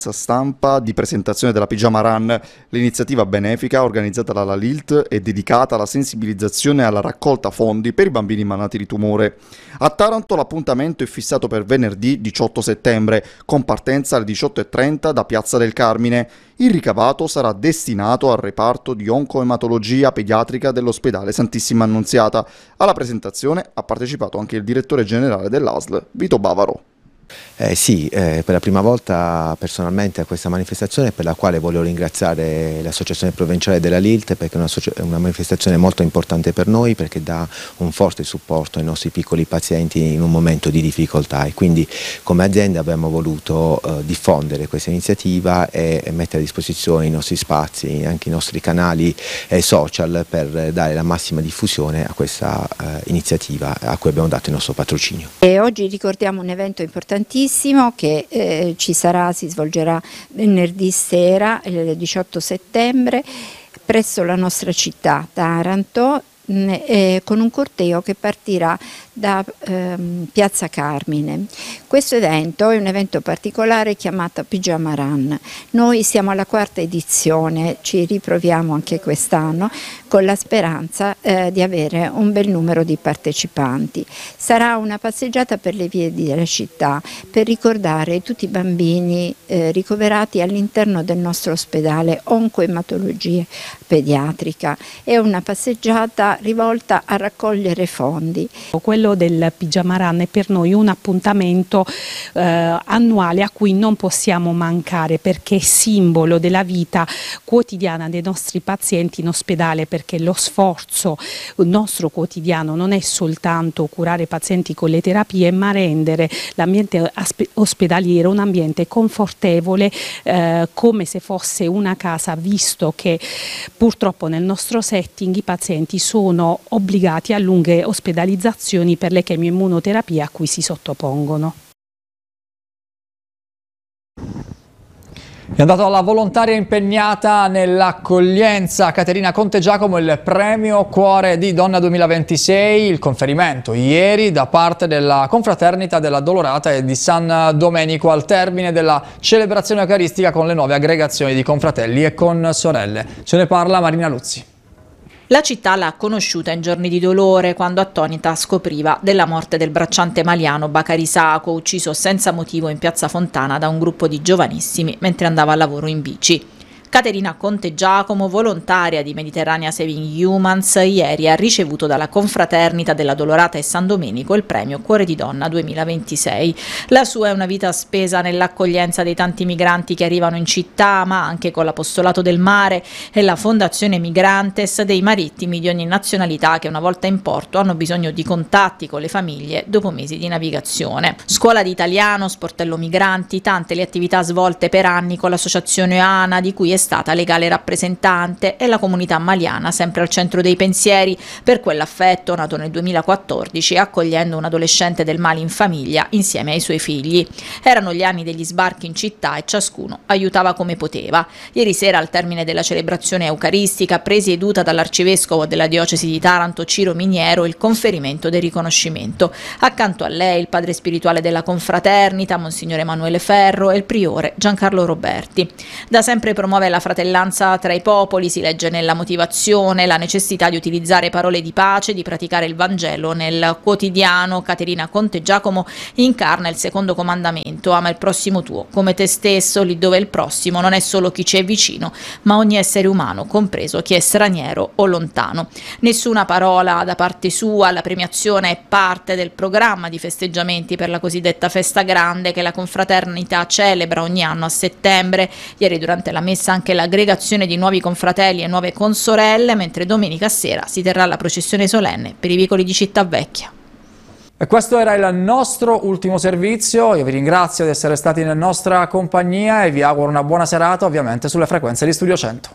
Stampa di presentazione della Pigiama Run. L'iniziativa benefica organizzata dalla LILT è dedicata alla sensibilizzazione e alla raccolta fondi per i bambini malati di tumore. A Taranto l'appuntamento è fissato per venerdì 18 settembre, con partenza alle 18:30 da Piazza del Carmine. Il ricavato sarà destinato al reparto di oncoematologia pediatrica dell'ospedale Santissima Annunziata. Alla presentazione ha partecipato anche il direttore generale dell'ASL, Vito Bavaro. Per la prima volta personalmente a questa manifestazione, per la quale voglio ringraziare l'Associazione Provinciale della LILT, perché è una manifestazione molto importante per noi, perché dà un forte supporto ai nostri piccoli pazienti in un momento di difficoltà, e quindi come azienda abbiamo voluto diffondere questa iniziativa e mettere a disposizione i nostri spazi, anche i nostri canali social, per dare la massima diffusione a questa iniziativa a cui abbiamo dato il nostro patrocinio. E oggi ricordiamo un evento importantissimo che si svolgerà venerdì sera, il 18 settembre, presso la nostra città, Taranto, con un corteo che partirà da Piazza Carmine. Questo evento è un evento particolare chiamato Pigiama Run. Noi siamo alla 4ª edizione, ci riproviamo anche quest'anno con la speranza di avere un bel numero di partecipanti. Sarà una passeggiata per le vie della città per ricordare tutti i bambini ricoverati all'interno del nostro ospedale oncoematologia pediatrica. È una passeggiata rivolta a raccogliere fondi. Quello del Pigiama Run è per noi un appuntamento annuale a cui non possiamo mancare, perché è simbolo della vita quotidiana dei nostri pazienti in ospedale, perché lo sforzo nostro quotidiano non è soltanto curare i pazienti con le terapie, ma rendere l'ambiente ospedaliero un ambiente confortevole, come se fosse una casa, visto che purtroppo nel nostro setting i pazienti sono obbligati a lunghe ospedalizzazioni per le chemioimmunoterapie a cui si sottopongono. È andata alla volontaria impegnata nell'accoglienza Caterina Contegiacomo il premio Cuore di Donna 2026, il conferimento ieri da parte della confraternita della Dolorata e di San Domenico al termine della celebrazione eucaristica con le nuove aggregazioni di confratelli e consorelle. Ce ne parla Marina Luzzi. La città l'ha conosciuta in giorni di dolore, quando attonita scopriva della morte del bracciante maliano Bakari Sako, ucciso senza motivo in piazza Fontana da un gruppo di giovanissimi mentre andava a lavoro in bici. Caterina Contegiacomo, volontaria di Mediterranea Saving Humans, ieri ha ricevuto dalla confraternita della Dolorata e San Domenico il premio Cuore di Donna 2026. La sua è una vita spesa nell'accoglienza dei tanti migranti che arrivano in città, ma anche con l'Apostolato del Mare e la Fondazione Migrantes, dei marittimi di ogni nazionalità che una volta in porto hanno bisogno di contatti con le famiglie dopo mesi di navigazione. Scuola di italiano, sportello migranti, tante le attività svolte per anni con l'associazione ANA, di cui è stata legale rappresentante, e la comunità maliana sempre al centro dei pensieri per quell'affetto nato nel 2014 accogliendo un adolescente del Mali in famiglia insieme ai suoi figli. Erano gli anni degli sbarchi in città e ciascuno aiutava come poteva. Ieri sera, al termine della celebrazione eucaristica presieduta dall'arcivescovo della diocesi di Taranto Ciro Miniero, il conferimento del riconoscimento. Accanto a lei il padre spirituale della confraternita Monsignor Emanuele Ferro e il priore Giancarlo Roberti. Da sempre promuove la fratellanza tra i popoli, si legge nella motivazione, la necessità di utilizzare parole di pace, di praticare il Vangelo nel quotidiano. Caterina Contegiacomo incarna il secondo comandamento: ama il prossimo tuo come te stesso, lì dove il prossimo non è solo chi ci è vicino, ma ogni essere umano, compreso chi è straniero o lontano. Nessuna parola da parte sua. La premiazione è parte del programma di festeggiamenti per la cosiddetta festa grande che la confraternita celebra ogni anno a settembre. Ieri durante la messa anche l'aggregazione di nuovi confratelli e nuove consorelle, mentre domenica sera si terrà la processione solenne per i vicoli di Città Vecchia. E questo era il nostro ultimo servizio. Io vi ringrazio di essere stati in nostra compagnia e vi auguro una buona serata, ovviamente sulle frequenze di Studio 100.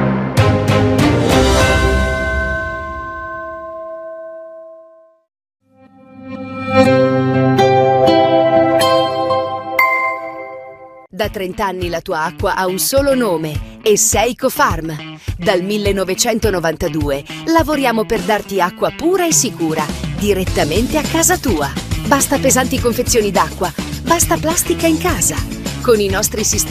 Da 30 anni la tua acqua ha un solo nome: Esseico Farm. Dal 1992 lavoriamo per darti acqua pura e sicura direttamente a casa tua. Basta pesanti confezioni d'acqua, basta plastica in casa. Con i nostri sistemi